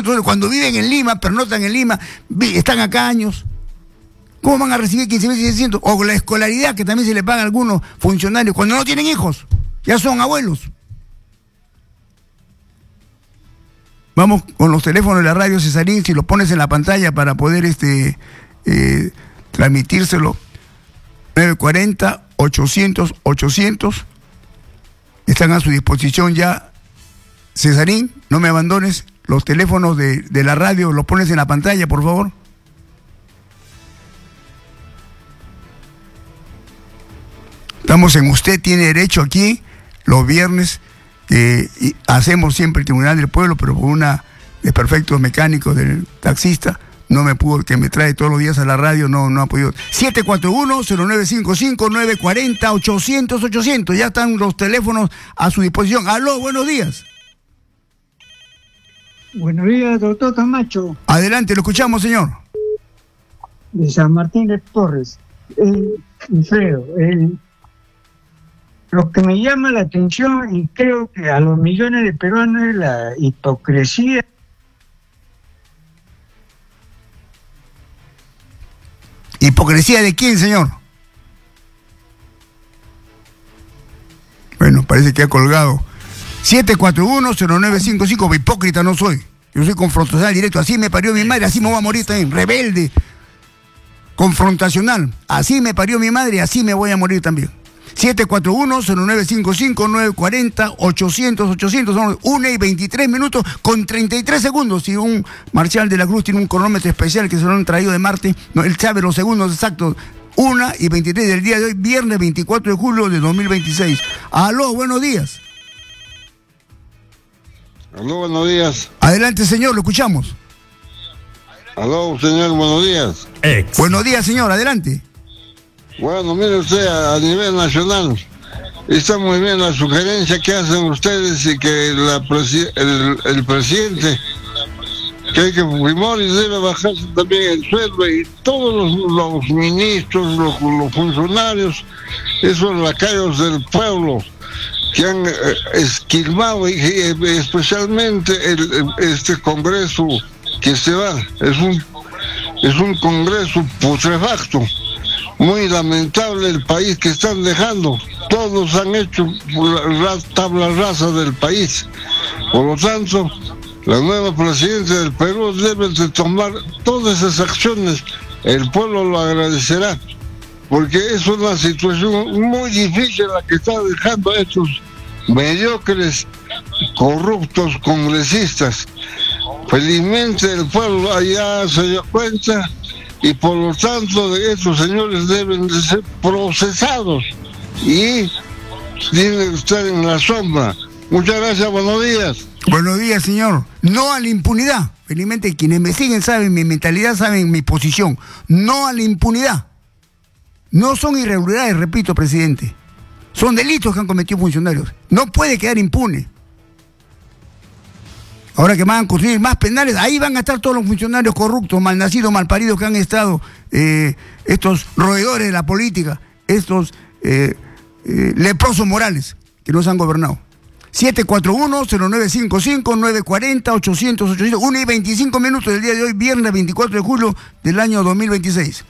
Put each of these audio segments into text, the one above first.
$1.400, cuando viven en Lima, pernoctan en Lima, están acá años. ¿Cómo van a recibir 15.600? O la escolaridad que también se le paga a algunos funcionarios cuando no tienen hijos, ya son abuelos. Vamos con los teléfonos de la radio, Cesarín, si lo pones en la pantalla para poder transmitírselo. 940-800-800. Están a su disposición ya. Cesarín, no me abandones. Los teléfonos de la radio, los pones en la pantalla, por favor. Estamos en Usted Tiene Derecho aquí, los viernes, hacemos siempre el Tribunal del Pueblo, pero por una desperfectos mecánicos del taxista, no me pudo, que me trae todos los días a la radio, no ha podido. 741-0955-940-800-800, ya están los teléfonos a su disposición. Aló, buenos días. Buenos días, doctor Camacho. Adelante, lo escuchamos, señor. De San Martín de Torres. Alfredo, lo que me llama la atención, y creo que a los millones de peruanos, es la hipocresía. ¿Hipocresía de quién, señor? Bueno, parece que ha colgado. 741-0955, hipócrita no soy. Yo soy confrontacional directo, así me parió mi madre, así me voy a morir también, rebelde, confrontacional. Así me parió mi madre, así me voy a morir también. 741-0955-940-800-800, son 1:23 con 33 segundos. Si un Marcial de la Cruz tiene un cronómetro especial que se lo han traído de Marte, no, él sabe los segundos exactos. 1:23 del día de hoy, viernes 24 de julio de 2026. Aló, buenos días. Aló, buenos días. Adelante, señor, lo escuchamos. Aló, señor, buenos días. Buenos días, señor, adelante. Bueno, mire usted, a nivel nacional, está muy bien la sugerencia que hacen ustedes y que el presidente, que Fujimori debe bajarse también el sueldo, y todos los ministros, los funcionarios, esos lacayos del pueblo que han esquilmado, y especialmente este Congreso que se va, es un Congreso putrefacto. Muy lamentable el país que están dejando. Todos han hecho la tabla rasa del país. Por lo tanto, la nueva presidenta del Perú debe de tomar todas esas acciones. El pueblo lo agradecerá, porque es una situación muy difícil la que está dejando a estos mediocres, corruptos congresistas. Felizmente el pueblo allá se dio cuenta, y por lo tanto estos señores deben de ser procesados y tienen que estar en la sombra. Muchas gracias, buenos días. Buenos días, señor. No a la impunidad. Felizmente quienes me siguen saben mi mentalidad, saben mi posición. No a la impunidad. No son irregularidades, repito, presidente. Son delitos que han cometido funcionarios. No puede quedar impune. Ahora que van a construir más penales, ahí van a estar todos los funcionarios corruptos, malnacidos, malparidos que han estado, estos roedores de la política, estos leprosos morales que nos han gobernado. 741-0955-940-800-800, 1:25 del día de hoy, viernes 24 de julio del año 2026.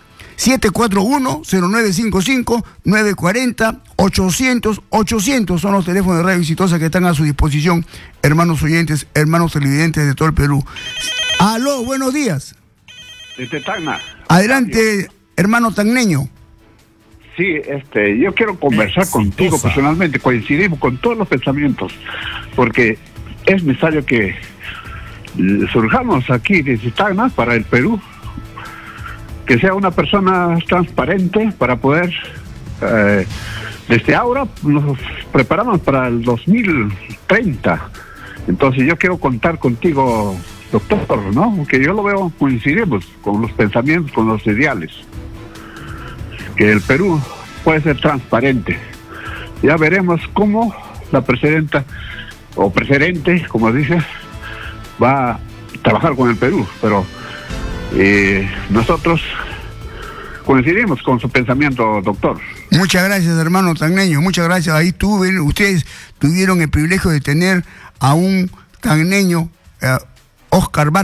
741-0955-940-800-800 son los teléfonos de Radio Exitosa que están a su disposición, hermanos oyentes, hermanos televidentes de todo el Perú. Aló, buenos días. Desde Tacna. Adelante, hermano tacneño. Sí, yo quiero conversar contigo personalmente, coincidimos con todos los pensamientos, porque es necesario que surjamos aquí desde Tacna para el Perú, que sea una persona transparente para poder, desde ahora nos preparamos para el 2030. Entonces yo quiero contar contigo, doctor, ¿no? Porque yo lo veo, coincidimos con los pensamientos, con los ideales, que el Perú puede ser transparente. Ya veremos cómo la presidenta, o presidente, como dice, va a trabajar con el Perú, pero nosotros coincidimos con su pensamiento, doctor. Muchas gracias, hermano tacneño, muchas gracias. Ahí ustedes tuvieron el privilegio de tener a un tacneño, Oscar Vargas.